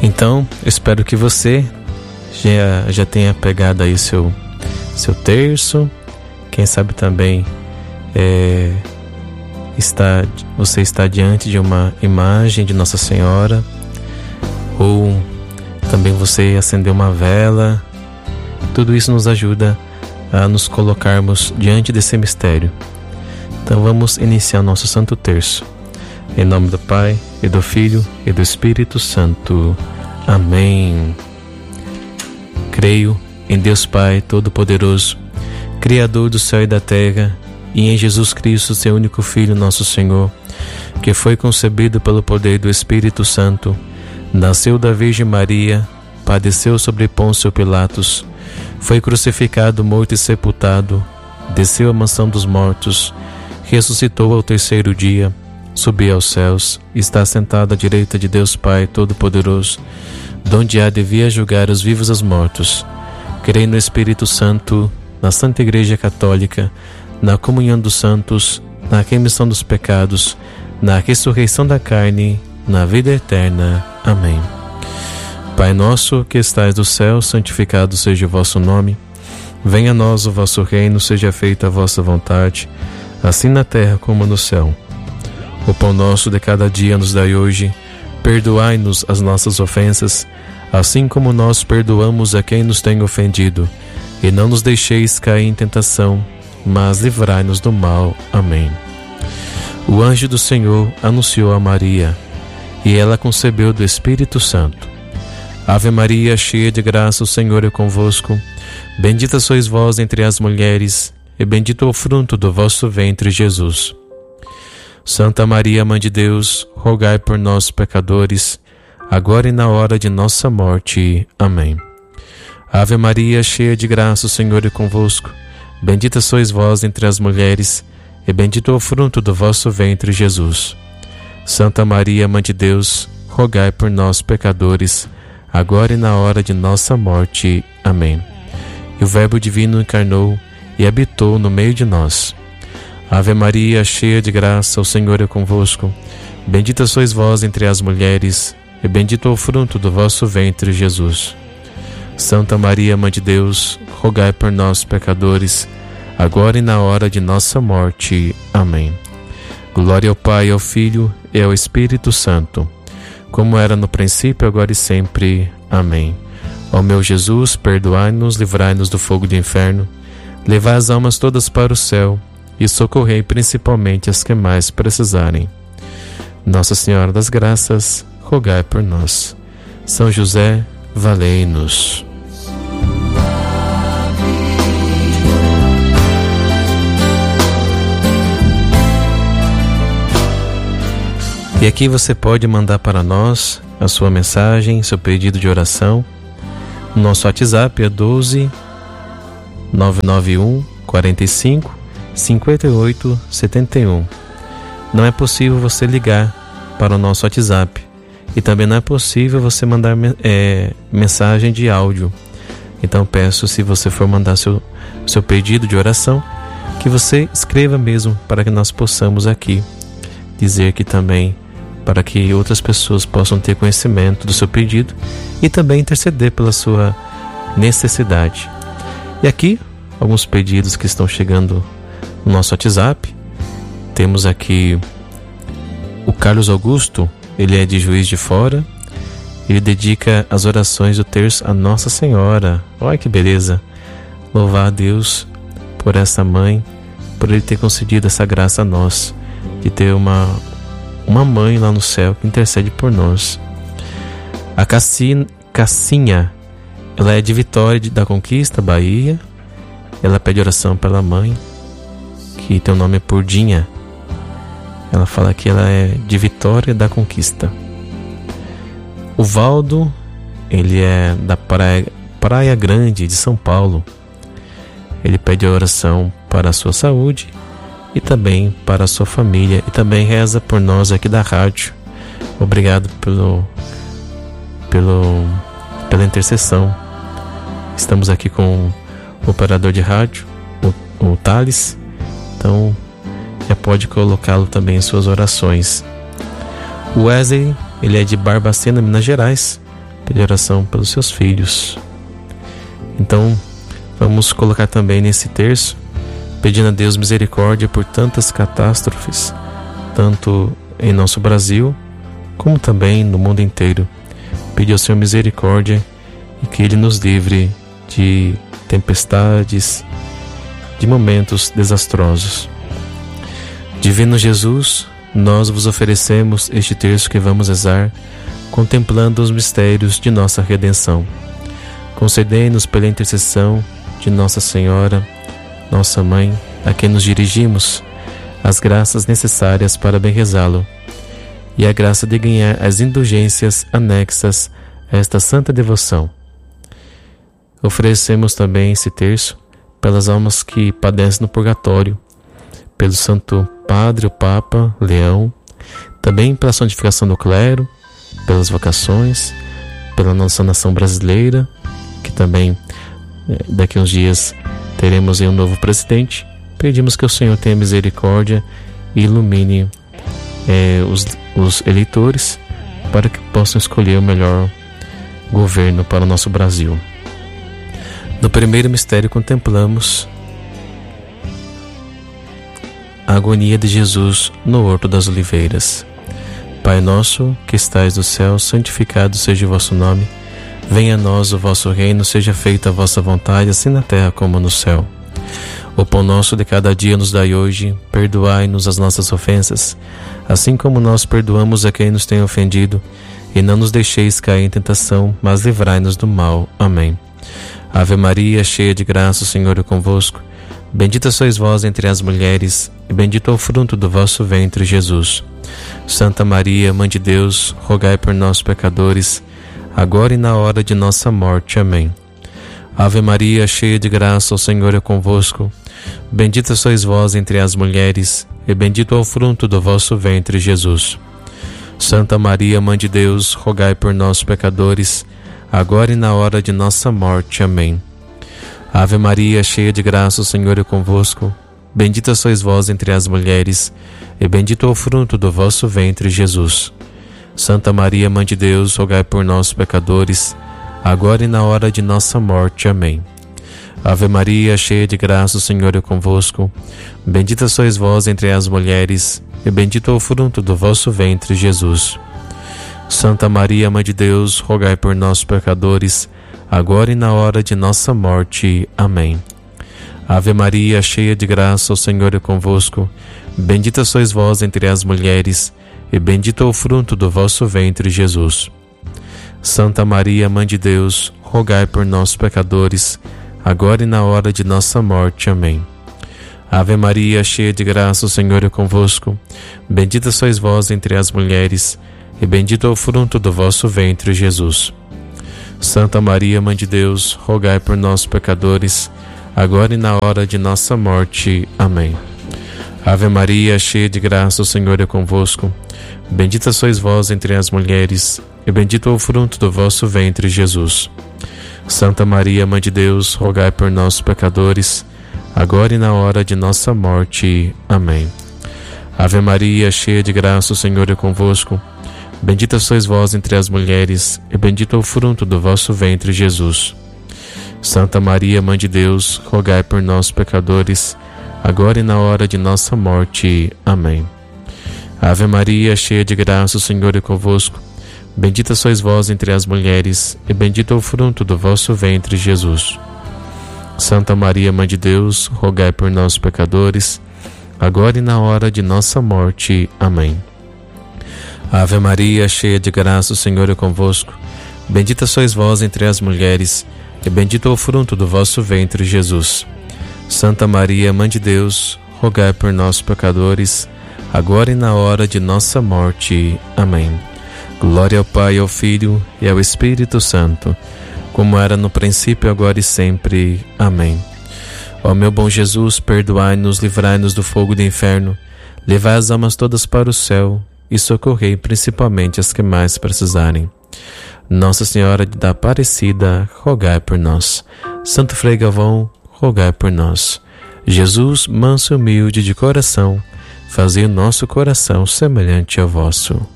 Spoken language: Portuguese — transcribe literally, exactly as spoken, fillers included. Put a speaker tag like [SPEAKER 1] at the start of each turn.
[SPEAKER 1] Então, espero que você já, já tenha pegado aí seu, seu terço. Quem sabe também é, está, você está diante de uma imagem de Nossa Senhora, ou também você acendeu uma vela. Tudo isso nos ajuda a nos colocarmos diante desse mistério. Então vamos iniciar nosso Santo Terço. Em nome do Pai, e do Filho, e do Espírito Santo. Amém. Creio em Deus Pai Todo-Poderoso, Criador do céu e da terra, e em Jesus Cristo, seu único Filho, nosso Senhor, que foi concebido pelo poder do Espírito Santo, nasceu da Virgem Maria, padeceu sobre Pôncio Pilatos, foi crucificado, morto e sepultado, desceu à mansão dos mortos, ressuscitou ao terceiro dia, subiu aos céus, está sentado à direita de Deus Pai Todo-Poderoso, donde há de vir julgar os vivos e os mortos. Creio no Espírito Santo, na Santa Igreja Católica, na comunhão dos santos, na remissão dos pecados, na ressurreição da carne, na vida eterna. Amém. Pai nosso que estais no céu, santificado seja o vosso nome. Venha a nós o vosso reino, seja feita a vossa vontade, assim na terra como no céu. O pão nosso de cada dia nos dai hoje. Perdoai-nos as nossas ofensas, assim como nós perdoamos a quem nos tem ofendido. E não nos deixeis cair em tentação, mas livrai-nos do mal. Amém. O anjo do Senhor anunciou a Maria, e ela concebeu do Espírito Santo. Ave Maria, cheia de graça, o Senhor é convosco. Bendita sois vós entre as mulheres, e bendito é o fruto do vosso ventre, Jesus. Santa Maria, Mãe de Deus, rogai por nós, pecadores, agora e na hora de nossa morte. Amém. Ave Maria, cheia de graça, o Senhor é convosco. Bendita sois vós entre as mulheres, e bendito é o fruto do vosso ventre, Jesus. Santa Maria, Mãe de Deus, rogai por nós, pecadores, agora e na hora de nossa morte. Amém. E o Verbo Divino encarnou e habitou no meio de nós. Ave Maria, cheia de graça, o Senhor é convosco. Bendita sois vós entre as mulheres, e bendito é o fruto do vosso ventre, Jesus. Santa Maria, Mãe de Deus, rogai por nós, pecadores, agora e na hora de nossa morte. Amém. Glória ao Pai, ao Filho e ao Espírito Santo, como era no princípio, agora e sempre. Amém. Ó meu Jesus, perdoai-nos, livrai-nos do fogo do inferno, levai as almas todas para o céu, e socorrei principalmente as que mais precisarem. Nossa Senhora das Graças, rogai por nós. São José, valei-nos. E aqui você pode mandar para nós a sua mensagem, seu pedido de oração. O nosso WhatsApp é doze nove nove um quarenta e cinco cinquenta e oito setenta e um. Não é possível você ligar para o nosso WhatsApp, e também não é possível você mandar é, mensagem de áudio. Então peço, se você for mandar seu, seu pedido de oração, que você escreva mesmo, para que nós possamos aqui dizer que também, para que outras pessoas possam ter conhecimento do seu pedido e também interceder pela sua necessidade. E aqui alguns pedidos que estão chegando no nosso WhatsApp. Temos aqui o Carlos Augusto, ele é de Juiz de Fora. Ele dedica as orações do terço a Nossa Senhora. Olha que beleza! Louvar a Deus por essa mãe, por Ele ter concedido essa graça a nós, de ter uma, uma mãe lá no céu que intercede por nós. A Cassin, Cassinha, ela é de Vitória da Conquista, Bahia. Ela pede oração pela mãe, que tem o nome Purdinha. Ela fala que ela é de Vitória da Conquista. O Valdo, ele é da Praia, Praia Grande de São Paulo. Ele pede oração para a sua saúde e também para a sua família, e também reza por nós aqui da rádio. Obrigado pelo, pelo, pela intercessão. Estamos aqui com o operador de rádio, o, o Thales. Então já pode colocá-lo também em suas orações. O Wesley, ele é de Barbacena, Minas Gerais. pedir oração pelos seus filhos. Então, vamos colocar também nesse terço, pedindo a Deus misericórdia por tantas catástrofes, tanto em nosso Brasil, como também no mundo inteiro. Pedir ao Senhor misericórdia e que Ele nos livre de tempestades, de momentos desastrosos. Divino Jesus, nós vos oferecemos este terço que vamos rezar, contemplando os mistérios de nossa redenção. Concedei-nos pela intercessão de Nossa Senhora, nossa Mãe, a quem nos dirigimos, as graças necessárias para bem rezá-lo, e a graça de ganhar as indulgências anexas a esta santa devoção. Oferecemos também esse terço pelas almas que padecem no purgatório, pelo Santo Padre, o Papa Leão, também pela santificação do clero, pelas vocações, pela nossa nação brasileira, que também daqui a uns dias teremos aí um novo presidente. Pedimos que o Senhor tenha misericórdia e ilumine é, os, os eleitores para que possam escolher o melhor governo para o nosso Brasil. No primeiro mistério contemplamos a agonia de Jesus no Horto das Oliveiras. Pai nosso, que estais no céu, santificado seja o vosso nome. Venha a nós o vosso reino, seja feita a vossa vontade, assim na terra como no céu. O pão nosso de cada dia nos dai hoje, perdoai-nos as nossas ofensas, assim como nós perdoamos a quem nos tem ofendido, e não nos deixeis cair em tentação, mas livrai-nos do mal. Amém. Ave Maria, cheia de graça, o Senhor é convosco. Bendita sois vós entre as mulheres, e bendito é o fruto do vosso ventre, Jesus. Santa Maria, Mãe de Deus, rogai por nós, pecadores, agora e na hora de nossa morte. Amém. Ave Maria, cheia de graça, o Senhor é convosco. Bendita sois vós entre as mulheres, e bendito é o fruto do vosso ventre, Jesus. Santa Maria, Mãe de Deus, rogai por nós, pecadores, agora e na hora de nossa morte. Amém. Ave Maria, cheia de graça, o Senhor é convosco. Bendita sois vós entre as mulheres, e bendito é o fruto do vosso ventre, Jesus. Santa Maria, Mãe de Deus, rogai por nós, pecadores, agora e na hora de nossa morte. Amém. Ave Maria, cheia de graça, o Senhor é convosco. Bendita sois vós entre as mulheres, e bendito é o fruto do vosso ventre, Jesus. Santa Maria, Mãe de Deus, rogai por nós, pecadores, agora e na hora de nossa morte. Amém. Ave Maria, cheia de graça, o Senhor é convosco. Bendita sois vós entre as mulheres, e bendito é o fruto do vosso ventre, Jesus. Santa Maria, Mãe de Deus, rogai por nós, pecadores, agora e na hora de nossa morte. Amém. Ave Maria, cheia de graça, o Senhor é convosco. Bendita sois vós entre as mulheres, e bendito é o fruto do vosso ventre, Jesus. Santa Maria, Mãe de Deus, rogai por nós, pecadores, agora e na hora de nossa morte. Amém. Ave Maria, cheia de graça, o Senhor é convosco. Bendita sois vós entre as mulheres, e bendito é o fruto do vosso ventre, Jesus. Santa Maria, Mãe de Deus, rogai por nós, pecadores, agora e na hora de nossa morte. Amém. Ave Maria, cheia de graça, o Senhor é convosco. Bendita sois vós entre as mulheres, e bendito é o fruto do vosso ventre, Jesus. Santa Maria, Mãe de Deus, rogai por nós, pecadores, agora e na hora de nossa morte. Amém. Ave Maria, cheia de graça, o Senhor é convosco. Bendita sois vós entre as mulheres, e bendito é o fruto do vosso ventre, Jesus. Santa Maria, Mãe de Deus, rogai por nós, pecadores, agora e na hora de nossa morte. Amém. Ave Maria, cheia de graça, o Senhor é convosco. Bendita sois vós entre as mulheres, e bendito é o fruto do vosso ventre, Jesus. Santa Maria, Mãe de Deus, rogai por nós, pecadores, agora e na hora de nossa morte. Amém. Glória ao Pai, ao Filho e ao Espírito Santo, como era no princípio, agora e sempre. Amém. Ó meu bom Jesus, perdoai-nos, livrai-nos do fogo do inferno, levai as almas todas para o céu e socorrei principalmente as que mais precisarem. Nossa Senhora da Aparecida, rogai por nós. Santo Frei Galvão, rogai por nós. Jesus, manso e humilde de coração, fazei o nosso coração semelhante ao vosso.